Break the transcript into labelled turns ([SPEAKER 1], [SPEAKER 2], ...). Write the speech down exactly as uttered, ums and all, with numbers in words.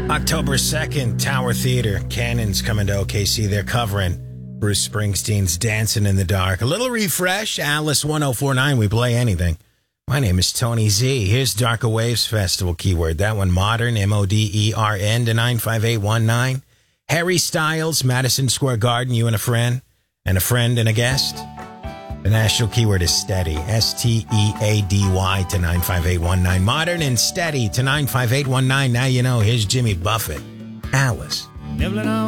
[SPEAKER 1] October second, Tower Theater. Cannon's coming to O K C. They're covering Bruce Springsteen's Dancing in the Dark. A little refresh. Alice one oh four point nine. We play anything. My name is Tony Z. Here's Darker Waves Festival keyword. That one, modern, M O D E R N to nine five eight one nine. Harry Styles, Madison Square Garden, you and a friend, and a friend and a guest. The national keyword is steady, S T E A D Y to nine five eight one nine. Modern and steady to nine five eight one nine. Now you know, here's Jimmy Buffett. Alice.
[SPEAKER 2] Nibbling on